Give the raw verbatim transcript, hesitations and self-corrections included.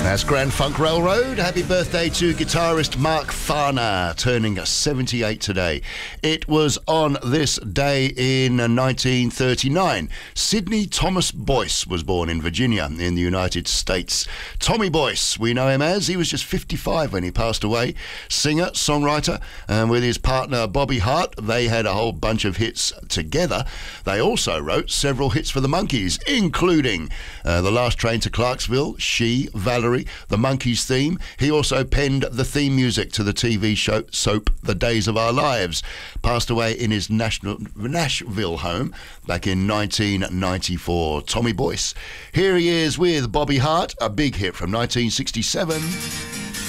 That's Grand Funk Railroad. Happy birthday to guitarist Mark Farner, turning seventy-eight today. It was on this day in nineteen thirty-nine. Sidney Thomas Boyce was born in Virginia in the United States. Tommy Boyce, we know him as. He was just fifty-five when he passed away. Singer, songwriter, and with his partner Bobby Hart, they had a whole bunch of hits together. They also wrote several hits for the Monkees, including uh, The Last Train to Clarksville, She, Valerie, the Monkees theme. He also penned the theme music to the T V show soap The Days of Our Lives. Passed away in his national, Nashville home back in nineteen ninety-four. Tommy Boyce. Here he is with Bobby Hart, a big hit from nineteen sixty-seven.